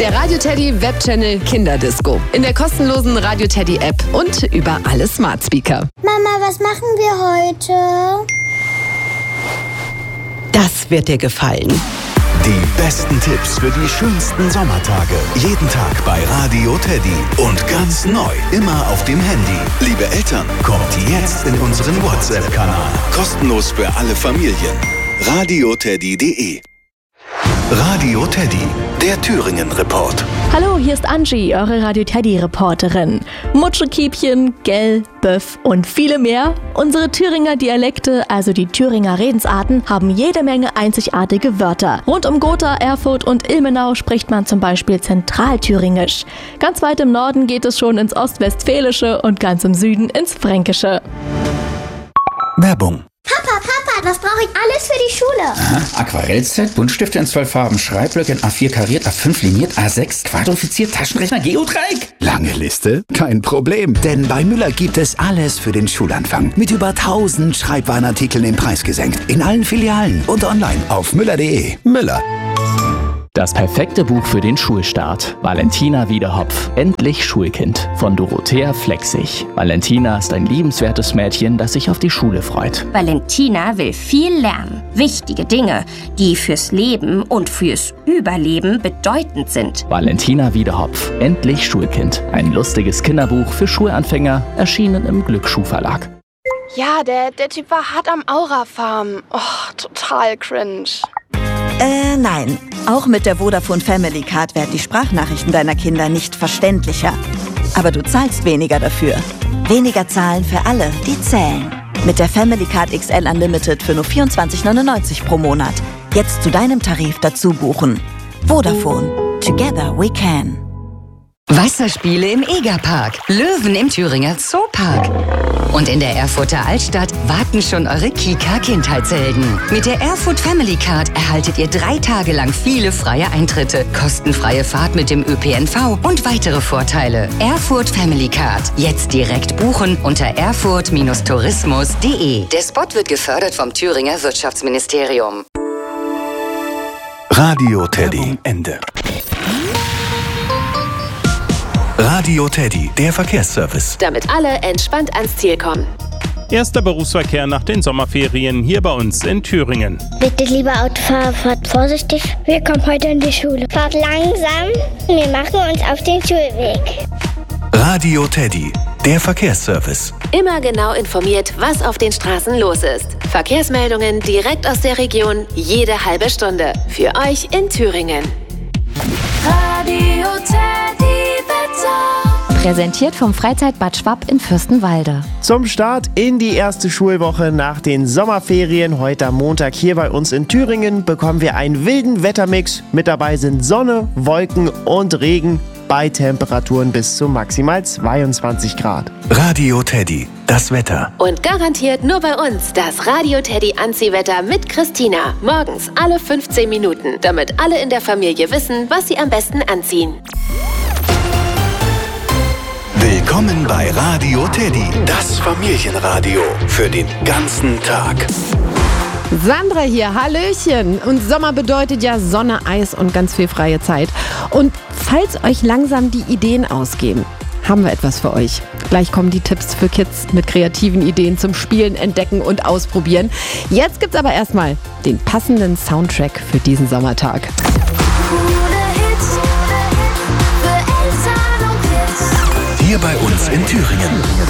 Der Radio Teddy Webchannel Kinderdisco. In der kostenlosen Radio Teddy App und über alle Smart Speaker. Mama, was machen wir heute? Das wird dir gefallen. Die besten Tipps für die schönsten Sommertage. Jeden Tag bei Radio Teddy. Und ganz neu, immer auf dem Handy. Liebe Eltern, kommt jetzt in unseren WhatsApp-Kanal. Kostenlos für alle Familien. radioteddy.de. Radio Teddy, der Thüringen-Report. Hallo, hier ist Angie, eure Radio Teddy-Reporterin. Mutschekiebchen, Gell, Böff und viele mehr. Unsere Thüringer Dialekte, also die Thüringer Redensarten, haben jede Menge einzigartige Wörter. Rund um Gotha, Erfurt und Ilmenau spricht man zum Beispiel Zentralthüringisch. Ganz weit im Norden geht es schon ins Ostwestfälische und ganz im Süden ins Fränkische. Werbung. Papa, was brauche ich alles für die Schule? Aha, Aquarellset, Buntstifte in 12 Farben, Schreibblöcke in A4 kariert, A5 liniert, A6 quadrifiziert, Taschenrechner, Geodreieck. Lange Liste? Kein Problem, denn bei Müller gibt es alles für den Schulanfang. Mit über 1000 Schreibwarenartikeln im Preis gesenkt. In allen Filialen und online auf müller.de. Müller. Das perfekte Buch für den Schulstart. Valentina Wiedehopf. Endlich Schulkind. Von Dorothea Flexig. Valentina ist ein liebenswertes Mädchen, das sich auf die Schule freut. Valentina will viel lernen. Wichtige Dinge, die fürs Leben und fürs Überleben bedeutend sind. Valentina Wiedehopf. Endlich Schulkind. Ein lustiges Kinderbuch für Schulanfänger, erschienen im Glücksschuhverlag. Ja, der Typ war hart am Aura-Farm. Oh, total cringe. Nein. Auch mit der Vodafone Family Card werden die Sprachnachrichten deiner Kinder nicht verständlicher. Aber du zahlst weniger dafür. Weniger zahlen für alle, die zählen. Mit der Family Card XL Unlimited für nur 24,99 pro Monat. Jetzt zu deinem Tarif dazu buchen. Vodafone. Together we can. Wasserspiele im Egerpark, Löwen im Thüringer Zoopark. Und in der Erfurter Altstadt warten schon eure Kika-Kindheitshelden. Mit der Erfurt Family Card erhaltet ihr 3 Tage lang viele freie Eintritte, kostenfreie Fahrt mit dem ÖPNV und weitere Vorteile. Erfurt Family Card. Jetzt direkt buchen unter erfurt-tourismus.de. Der Spot wird gefördert vom Thüringer Wirtschaftsministerium. Radio Teddy. Ende. Radio Teddy, der Verkehrsservice. Damit alle entspannt ans Ziel kommen. Erster Berufsverkehr nach den Sommerferien hier bei uns in Thüringen. Bitte, liebe Autofahrer, fahrt vorsichtig. Wir kommen heute in die Schule. Fahrt langsam. Wir machen uns auf den Schulweg. Radio Teddy, der Verkehrsservice. Immer genau informiert, was auf den Straßen los ist. Verkehrsmeldungen direkt aus der Region, jede halbe Stunde. Für euch in Thüringen. Radio Teddy. Präsentiert vom Freizeitbad Schwapp in Fürstenwalde. Zum Start in die erste Schulwoche nach den Sommerferien, heute am Montag hier bei uns in Thüringen, bekommen wir einen wilden Wettermix. Mit dabei sind Sonne, Wolken und Regen bei Temperaturen bis zu maximal 22 Grad. Radio Teddy, das Wetter. Und garantiert nur bei uns das Radio Teddy Anziehwetter mit Christina. Morgens alle 15 Minuten, damit alle in der Familie wissen, was sie am besten anziehen. Willkommen bei Radio Teddy, das Familienradio für den ganzen Tag. Sandra hier, Hallöchen. Und Sommer bedeutet ja Sonne, Eis und ganz viel freie Zeit. Und falls euch langsam die Ideen ausgehen, haben wir etwas für euch. Gleich kommen die Tipps für Kids mit kreativen Ideen zum Spielen, Entdecken und Ausprobieren. Jetzt gibt's aber erstmal den passenden Soundtrack für diesen Sommertag. Hier bei uns in Thüringen.